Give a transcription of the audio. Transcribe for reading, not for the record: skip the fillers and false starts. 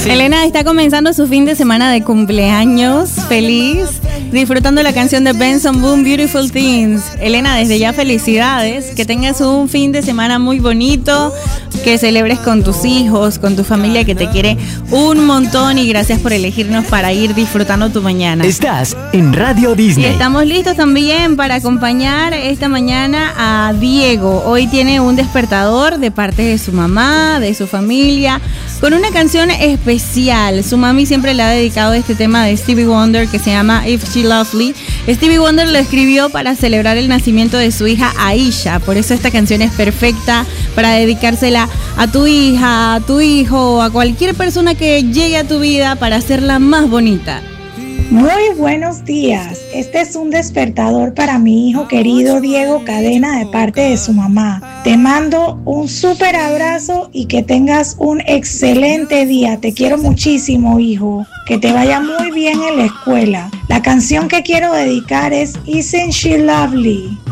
Elena está comenzando su fin de semana de cumpleaños feliz, disfrutando la canción de Benson Boone, Beautiful Things. Elena, desde ya felicidades, que tengas un fin de semana muy bonito, que celebres con tus hijos, con tu familia que te quiere un montón, y gracias por elegirnos para ir disfrutando tu mañana. Estás en Radio Disney. Y estamos listos también para acompañar esta mañana a Diego. Hoy tiene un despertador de parte de su mamá, de su familia, con una canción especial. Su mami siempre le ha dedicado este tema de Stevie Wonder que se llama If She Lovely. Stevie Wonder lo escribió para celebrar el nacimiento de su hija Aisha. Por eso esta canción es perfecta para dedicársela a tu hija, a tu hijo, a cualquier persona que llegue a tu vida para hacerla más bonita. Muy buenos días. Este es un despertador para mi hijo querido Diego Cadena de parte de su mamá. Te mando un súper abrazo y que tengas un excelente día. Te quiero muchísimo, hijo. Que te vaya muy bien en la escuela. La canción que quiero dedicar es Isn't She Lovely?